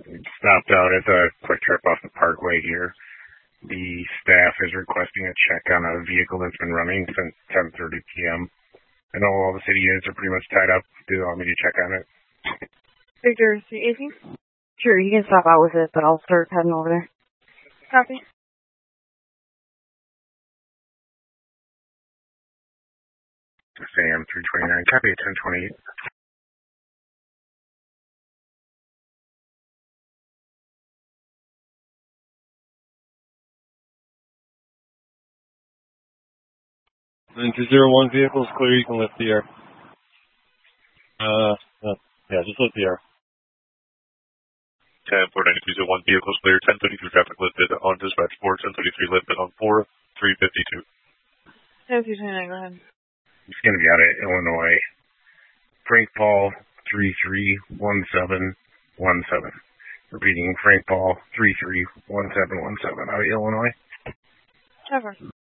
Stopped out at the Quick Trip off the Parkway here. The staff is requesting a check on a vehicle that's been running since 10:30 p.m. I know all the city units are pretty much tied up. Do you want me to check on it? Victor, C18? Sure, you can stop out with it, but I'll start heading over there. Copy. Sam 329, copy at 10:28. And 201 vehicles clear, you can lift the air. Yeah, just lift the air. 10-49201 vehicles clear, 1033 traffic lifted on dispatch 4, 1033 lifted on 4, 352. 1029, go ahead. It's going to be out of Illinois. Frank Paul 331717. Repeating, Frank Paul 331717 out of Illinois. Trevor.